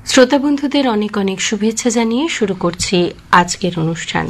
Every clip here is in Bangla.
শ্রোতা বন্ধুদের অনেক অনেক শুভেচ্ছা জানিয়ে শুরু করছি আজকের অনুষ্ঠান।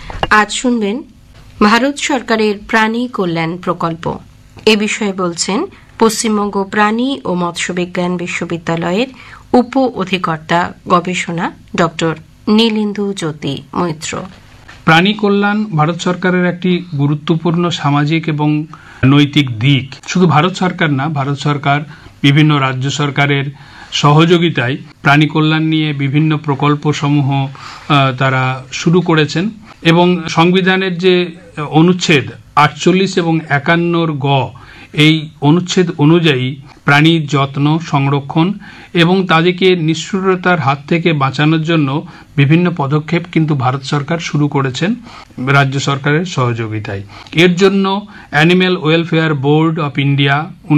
আজ শুনবেন ভারত সরকারের প্রাণী কল্যাণ প্রকল্প। এ বিষয়ে বলছেন পশ্চিমবঙ্গ প্রাণী ও মৎস্য বিজ্ঞান বিশ্ববিদ্যালয়ের উপ অধিকর্তা গবেষণা ড নীলেন্দু জ্যোতি মৈত্র। প্রাণী কল্যাণ ভারত সরকারের একটি গুরুত্বপূর্ণ সামাজিক এবং নৈতিক দিক। শুধু ভারত সরকার না, ভারত সরকার বিভিন্ন রাজ্য সরকারের সহযোগিতায় প্রাণী কল্যাণ নিয়ে বিভিন্ন প্রকল্প সমূহ তারা শুরু করেছেন এবং সংবিধানের যে অনুচ্ছেদ 48 এবং 51 গ এই অনুচ্ছেদ অনুযায়ী প্রাণীর যত্ন, সংরক্ষণ এবং তাদেরকে নিষ্ঠুরতার হাত থেকে বাঁচানোর জন্য বিভিন্ন পদক্ষেপ কিন্তু ভারত সরকার শুরু করেছেন রাজ্য সরকারের সহযোগিতায়। এর জন্য animal welfare board of India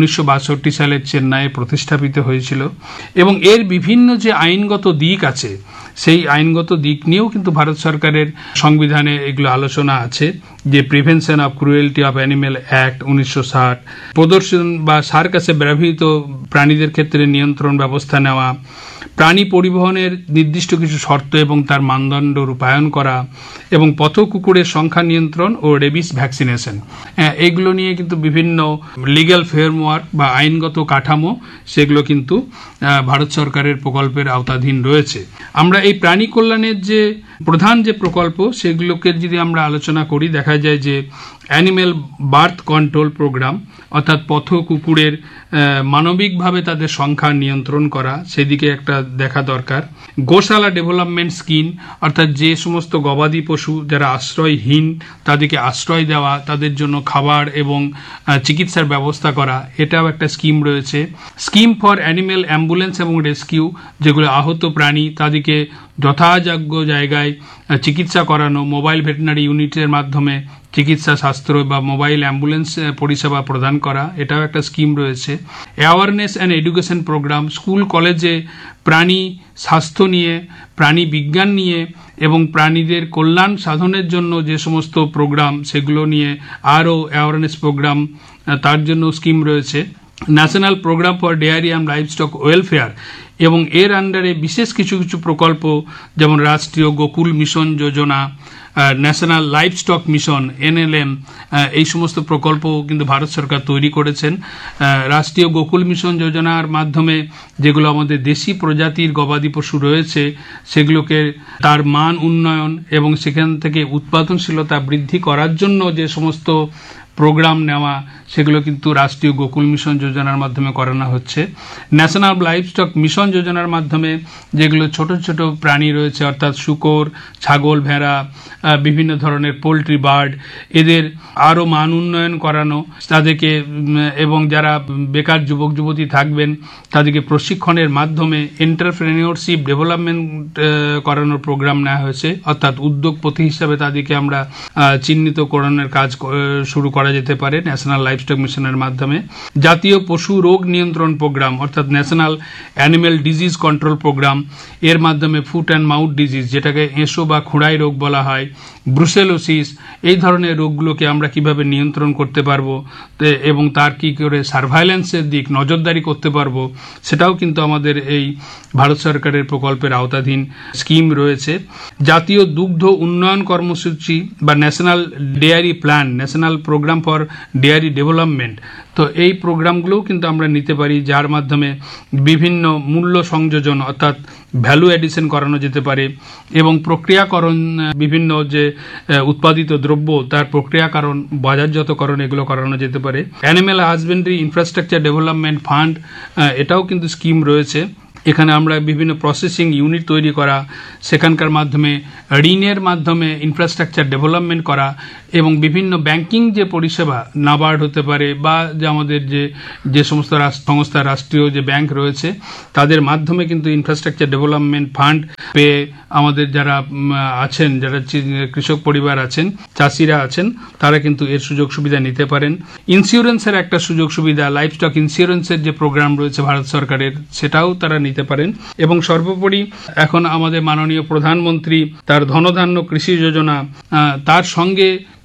1962 সালে চেন্নাইয়ে প্রতিষ্ঠাপিত হয়েছিল এবং এর বিভিন্ন যে আইনগত দিক আছে সেই আইনগত দিক নিয়েও কিন্তু ভারত সরকারের সংবিধানে এগুলো আলোচনা আছে, যে prevention of cruelty of animal act 1960, প্রদর্শন বা সার্কাসে ব্যবহৃত প্রাণীদের ক্ষেত্রে নিয়ন্ত্রণ ব্যবস্থা নেওয়া, প্রাণী পরিবহনের নির্দিষ্ট কিছু শর্ত এবং তার মানদণ্ড রূপায়ণ করা এবং পথ কুকুরের সংখ্যা নিয়ন্ত্রণ ও রেবিস ভ্যাকসিনেশন, এইগুলো নিয়ে কিন্তু বিভিন্ন লিগ্যাল ফ্রেমওয়ার্ক বা আইনগত কাঠামো সেগুলো কিন্তু ভারত সরকারের প্রকল্পের আওতাধীন রয়েছে। আমরা এই প্রাণী কল্যাণের যে প্রধান যে প্রকল্প সেগুলোকে যদি আমরা আলোচনা করি, দেখা যায় যে অ্যানিম্যাল বার্থ কন্ট্রোল প্রোগ্রাম, অর্থাৎ পথ কুকুরের মানবিকভাবে তাদের সংখ্যা নিয়ন্ত্রণ করা, সেদিকে একটা দেখা দরকার। গোশালা ডেভেলপমেন্ট স্কিম, অর্থাৎ যে সমস্ত গবাদি পশু যারা আশ্রয়হীন তাদেরকে আশ্রয় দেওয়া, তাদের জন্য খাবার এবং চিকিৎসার ব্যবস্থা করা, এটাও একটা স্কিম রয়েছে। স্কিম ফর অ্যানিম্যাল অ্যাম্বুলেন্স এবং রেস্কিউ, যেগুলো আহত প্রাণী তাদেরকে যথাযোগ্য জায়গায় চিকিৎসা করানো, মোবাইল ভেটেরিনারি ইউনিটের মাধ্যমে চিকিৎসা শাস্ত্র বা মোবাইল অ্যাম্বুলেন্স পরিষেবা প্রদান করা, এটাও একটা স্কিম রয়েছে। Awareness and education programme, school কলেজে প্রাণী স্বাস্থ্য নিয়ে, প্রাণী বিজ্ঞান নিয়ে এবং প্রাণীদের কল্যাণ সাধনের জন্য যে সমস্ত প্রোগ্রাম সেগুলো নিয়ে আরও অ্যাওয়ারনেস প্রোগ্রাম, তার জন্য স্কিম রয়েছে। National programme for dairy and livestock welfare এবং এর আন্ডারে বিশেষ কিছু কিছু প্রকল্প যেমন রাষ্ট্রীয় গোকুল মিশন যোজনা, ন্যাশনাল লাইভস্টক মিশন NLM, এই সমস্ত প্রকল্প কিন্তু ভারত সরকার তৈরি করেছেন। রাষ্ট্রীয় গোকুল মিশন যোজনার মাধ্যমে যেগুলো আমাদের দেশি প্রজাতির গবাদি পশু রয়েছে সেগুলোকে তার মান উন্নয়ন এবং সেখান থেকে উৎপাদনশীলতা বৃদ্ধি করার জন্য যে সমস্ত প্রোগ্রাম নেওয়া সেগুলো কিন্তু রাষ্ট্রীয় গোকুল মিশন যোজনার মাধ্যমে করানো হচ্ছে। ন্যাশনাল লাইভস্টক মিশন যোজনার মাধ্যমে যেগুলো ছোট ছোট প্রাণী রয়েছে, অর্থাৎ শূকর, ছাগল, ভেড়া, বিভিন্ন ধরনের পোলট্রি, বার্ড, এদের আরও মান উন্নয়ন করানো, তাদেরকে এবং যারা বেকার যুবক যুবতী থাকবেন তাদেরকে প্রশিক্ষণের মাধ্যমে এন্টারপ্রেনিয়রশিপ ডেভেলপমেন্ট করানোর প্রোগ্রাম নেওয়া হয়েছে, অর্থাৎ উদ্যোগপতি হিসাবে তাদেরকে আমরা চিহ্নিতকরণের কাজ শুরু করা যেতে পারে ন্যাশনাল লাইভস্টক মিশনের মাধ্যমে। জাতীয় পশু রোগ নিয়ন্ত্রণ প্রোগ্রাম, অর্থাৎ national animal disease control programme, এর মাধ্যমে ফুট অ্যান্ড মাউথ ডিজিজ, যেটাকে এঁসো বা খুঁড়াই রোগ বলা হয়, ব্রুসেলোসিস, এই ধরনের রোগগুলোকে আমরা কিভাবে নিয়ন্ত্রণ করতে পারবো এবং তার কি করে সার্ভাইলেন্সের দিক নজরদারি করতে পারবো, সেটাও কিন্তু আমাদের এই ভারত সরকারের প্রকল্পের আওতাধীন স্কিম রয়েছে। জাতীয় দুগ্ধ উন্নয়ন কর্মসূচি বা national dairy plan, national programme for dairy development, তো এই প্রোগ্রামগুলোও কিন্তু আমরা নিতে পারি, যার মাধ্যমে বিভিন্ন মূল্য সংযোজন অর্থাৎ ভ্যালু অ্যাডিশন করানো যেতে পারে এবং প্রক্রিয়াকরণ, বিভিন্ন যে উৎপাদিত দ্রব্য তার প্রক্রিয়াকরণ, বাজারজাতকরণ, এগুলো করানো যেতে পারে। Animal husbandry infrastructure development fund, এটাও কিন্তু স্কিম রয়েছে। এখানে আমরা বিভিন্ন প্রসেসিং ইউনিট তৈরি করা, সেখানকার মাধ্যমে ঋণের মাধ্যমে ইনফ্রাস্ট্রাকচার ডেভেলপমেন্ট করা এবং বিভিন্ন ব্যাংকিং যে পরিষেবা, নাবার্ড হতে পারে বা যে আমাদের যে সমস্ত সংস্থা, রাষ্ট্রীয় যে ব্যাংক রয়েছে তাদের মাধ্যমে কিন্তু ইনফ্রাস্ট্রাকচার ডেভেলপমেন্ট ফান্ড পেয়ে আমাদের যারা আছেন, যারা কৃষক পরিবার আছেন, চাষিরা আছেন, তারা কিন্তু এর সুযোগ সুবিধা নিতে পারেন। ইন্স্যুরেন্সের একটা সুযোগ সুবিধা, লাইভস্টক ইন্স্যুরেন্সের যে প্রোগ্রাম রয়েছে ভারত সরকারের, সেটাও তারা নিতে পারেন। এবং সর্বোপরি এখন আমাদের মাননীয় প্রধানমন্ত্রী তার ধনধান্য কৃষি যোজনা, তার সঙ্গে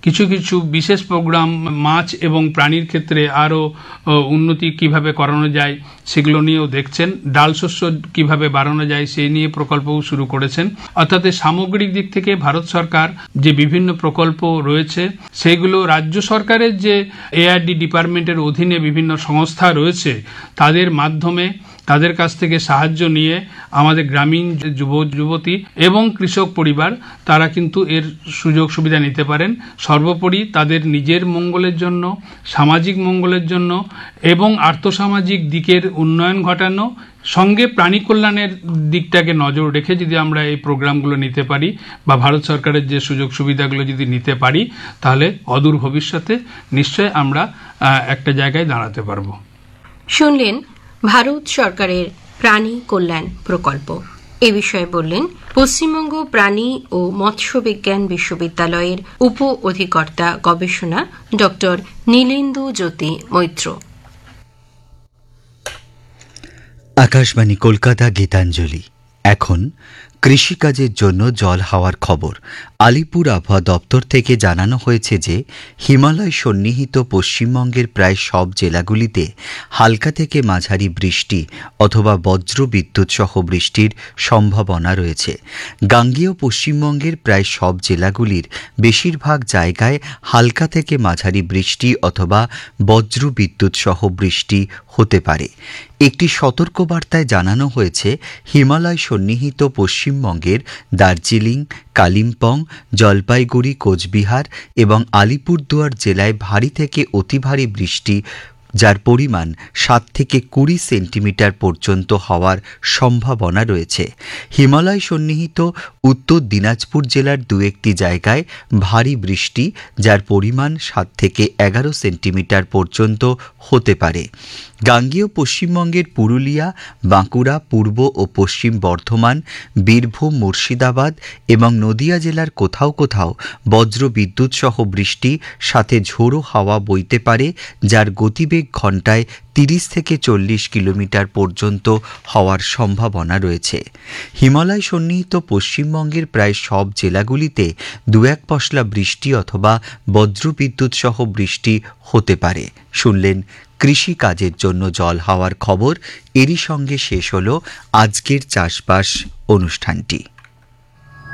কিছু কিছু বিশেষ প্রোগ্রাম মাছ এবং প্রাণীর ক্ষেত্রে আরও উন্নতি কিভাবে করানো যায় সেগুলো নিয়েও দেখছেন। ডাল শস্য কিভাবে বাড়ানো যায় সেই নিয়ে প্রকল্পও শুরু করেছেন। অর্থাৎ সামগ্রিক দিক থেকে ভারত সরকার যে বিভিন্ন প্রকল্প রয়েছে সেগুলো রাজ্য সরকারের যে এআরডি ডিপার্টমেন্টের অধীনে বিভিন্ন সংস্থা রয়েছে তাদের মাধ্যমে তাদের কাছ থেকে সাহায্য নিয়ে আমাদের গ্রামীণ যুবতী এবং কৃষক পরিবার তারা কিন্তু এর সুযোগ সুবিধা নিতে পারেন। সর্বোপরি তাদের নিজের মঙ্গলের জন্য, সামাজিক মঙ্গলের জন্য এবং আর্থসামাজিক দিকের উন্নয়ন ঘটানো, সঙ্গে প্রাণী কল্যাণের দিকটাকে নজর রেখে যদি আমরা এই প্রোগ্রামগুলো নিতে পারি বা ভারত সরকারের যে সুযোগ সুবিধাগুলো যদি নিতে পারি তাহলে অদূর ভবিষ্যতে নিশ্চয় আমরা একটা জায়গায় দাঁড়াতে পারবো। শুনলেন ভারত সরকারের প্রাণী কল্যাণ প্রকল্প। এ বিষয়ে বললেন পশ্চিমবঙ্গ প্রাণী ও মৎস্য বিজ্ঞান বিশ্ববিদ্যালয়ের উপ অধিকর্তা গবেষণা ডক্টর নীলেন্দু জ্যোতি মৈত্র। আকাশবাণী কলকাতা গীতাঞ্জলি। এখন কৃষিকাজের জন্য জল হাওয়ার খবর। আলিপুর আবহাওয়া দপ্তর থেকে জানানো হয়েছে যে হিমালয় সন্নিহিত পশ্চিমবঙ্গের প্রায় সব জেলাগুলিতে হালকা থেকে মাঝারি বৃষ্টি অথবা বজ্র বিদ্যুৎ সহ বৃষ্টির সম্ভাবনা রয়েছে। গাঙ্গেয় পশ্চিমবঙ্গের প্রায় সব জেলাগুলির বেশিরভাগ জায়গায় হালকা থেকে মাঝারি বৃষ্টি অথবা বজ্র বিদ্যুৎ সহ বৃষ্টি হতে পারে। একটি সতর্কবার্তায় জানানো হয়েছে হিমালয় সন্নিহিত পশ্চিমবঙ্গের দার্জিলিং, কালিম্পং, জলপাইগুড়ি, কোচবিহার এবং আলিপুরদুয়ার জেলায় ভারী থেকে অতি ভারী বৃষ্টি যার পরিমাণ 7 থেকে 20 সেন্টিমিটার পর্যন্ত হওয়ার সম্ভাবনা রয়েছে। হিমালয় সন্নিহিত উত্তর দিনাজপুর জেলার দু একটি জায়গায় ভারী বৃষ্টি যার পরিমাণ 7 থেকে 11 সেন্টিমিটার পর্যন্ত হতে পারে। গাঙ্গেয় পশ্চিমবঙ্গের পুরুলিয়া, বাঁকুড়া, পূর্ব ও পশ্চিম বর্ধমান, বীরভূম, মুর্শিদাবাদ এবং নদিয়া জেলার কোথাও কোথাও বজ্র বিদ্যুৎ সহ বৃষ্টি সাথে ঝোড়ো হাওয়া বইতে পারে যার গতিবেগ ঘন্টায় 30 থেকে 40 কিলোমিটার পর্যন্ত হওয়ার সম্ভাবনা রয়েছে। হিমালয় সন্নিহিত পশ্চিমবঙ্গের প্রায় সব জেলাগুলিতে 2-1 পশলা বৃষ্টি অথবা বজ্রবিদ্যুৎ সহ বৃষ্টি হতে পারে। শুনলেন কৃষি কাজের জন্য জল হাওয়ার খবর। এরই সঙ্গে শেষ হলো আজকের চাষবাস অনুষ্ঠানটি।